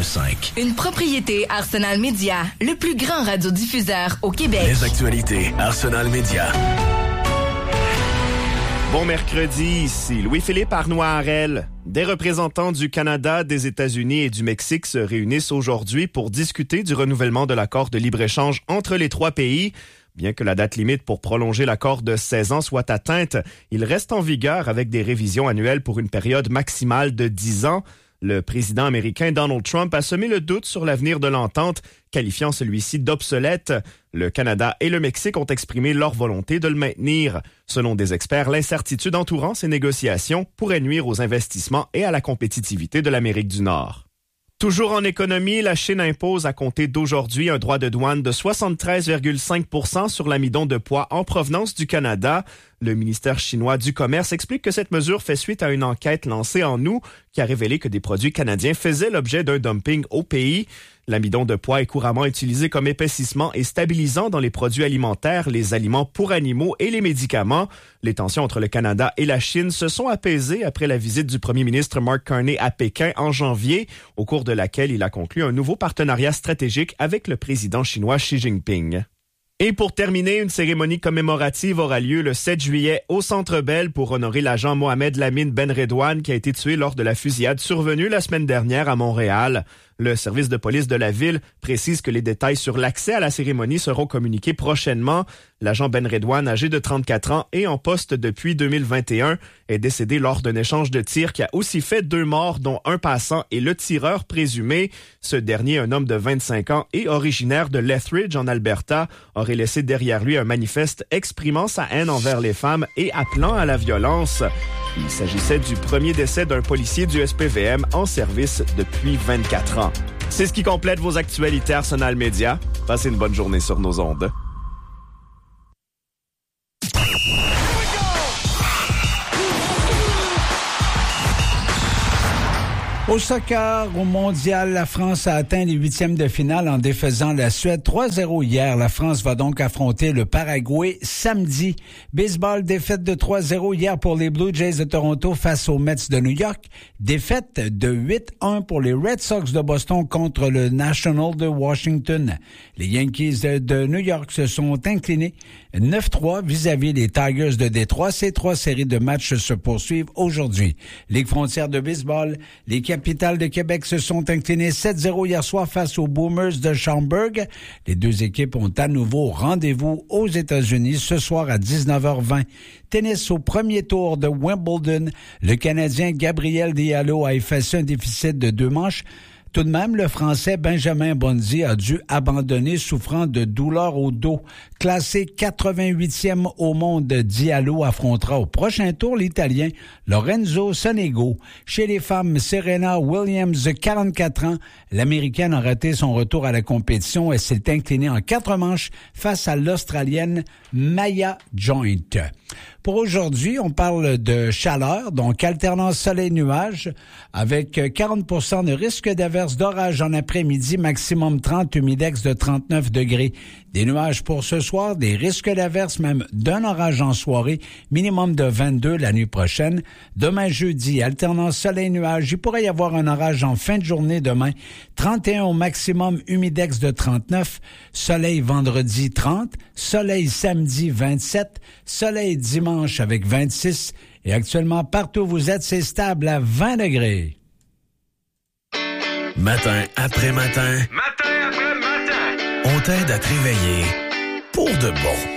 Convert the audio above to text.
105. Une propriété Arsenal Média, le plus grand radiodiffuseur au Québec. Les actualités Arsenal Média. Bon mercredi, ici Louis-Philippe Arnois-Harel. Des représentants du Canada, des États-Unis et du Mexique se réunissent aujourd'hui pour discuter du renouvellement de l'accord de libre-échange entre les trois pays. Bien que la date limite pour prolonger l'accord de 16 ans soit atteinte, il reste en vigueur avec des révisions annuelles pour une période maximale de 10 ans. Le président américain Donald Trump a semé le doute sur l'avenir de l'entente, qualifiant celui-ci d'obsolète. Le Canada et le Mexique ont exprimé leur volonté de le maintenir. Selon des experts, l'incertitude entourant ces négociations pourrait nuire aux investissements et à la compétitivité de l'Amérique du Nord. Toujours en économie, la Chine impose à compter d'aujourd'hui un droit de douane de 73,5 % sur l'amidon de poids en provenance du Canada. Le ministère chinois du Commerce explique que cette mesure fait suite à une enquête lancée en août qui a révélé que des produits canadiens faisaient l'objet d'un dumping au pays. L'amidon de poids est couramment utilisé comme épaississement et stabilisant dans les produits alimentaires, les aliments pour animaux et les médicaments. Les tensions entre le Canada et la Chine se sont apaisées après la visite du premier ministre Mark Carney à Pékin en janvier, au cours de laquelle il a conclu un nouveau partenariat stratégique avec le président chinois Xi Jinping. Et pour terminer, une cérémonie commémorative aura lieu le 7 juillet au Centre Bell pour honorer l'agent Mohamed Lamine Benredouane qui a été tué lors de la fusillade survenue la semaine dernière à Montréal. Le service de police de la ville précise que les détails sur l'accès à la cérémonie seront communiqués prochainement. L'agent Benredouane, âgé de 34 ans et en poste depuis 2021, est décédé lors d'un échange de tirs qui a aussi fait 2 morts, dont un passant et le tireur présumé. Ce dernier, un homme de 25 ans et originaire de Lethbridge en Alberta, aurait laissé derrière lui un manifeste exprimant sa haine envers les femmes et appelant à la violence. Il s'agissait du premier décès d'un policier du SPVM en service depuis 24 ans. C'est ce qui complète vos actualités Arsenal Média. Passez une bonne journée sur nos ondes. Au soccer, au mondial, la France a atteint les 8e de finale en défaisant la Suède 3-0 hier. La France va donc affronter le Paraguay samedi. Baseball, défaite de 3-0 hier pour les Blue Jays de Toronto face aux Mets de New York. Défaite de 8-1 pour les Red Sox de Boston contre le National de Washington. Les Yankees de New York se sont inclinés 9-3 vis-à-vis des Tigers de Détroit. Ces 3 séries de matchs se poursuivent aujourd'hui. Ligue frontière de baseball, les Capitales de Québec se sont inclinés 7-0 hier soir face aux Boomers de Schaumburg. Les 2 équipes ont à nouveau rendez-vous aux États-Unis ce soir à 19h20. Tennis au premier tour de Wimbledon. Le Canadien Gabriel Diallo a effacé un déficit de 2 manches. Tout de même, le Français Benjamin Bonzi a dû abandonner souffrant de douleurs au dos. Classé 88e au monde, Diallo affrontera au prochain tour l'Italien Lorenzo Sonego. Chez les femmes, Serena Williams, 44 ans. L'Américaine a raté son retour à la compétition et s'est inclinée en 4 manches face à l'Australienne Maya Joint. Pour aujourd'hui, on parle de chaleur, donc alternance soleil-nuage, avec 40% de risque d'averse d'orage en après-midi, maximum 30, humidex de 39 degrés. Des nuages pour ce soir, des risques d'averse, même d'un orage en soirée, minimum de 22 la nuit prochaine. Demain jeudi, alternance soleil-nuage, il pourrait y avoir un orage en fin de journée demain. 31 au maximum, humidex de 39. Soleil vendredi 30, soleil samedi 27, soleil dimanche avec 26. Et actuellement, partout où vous êtes, c'est stable à 20 degrés. Matin après matin. Matin après matin. On t'aide à te réveiller pour de bon.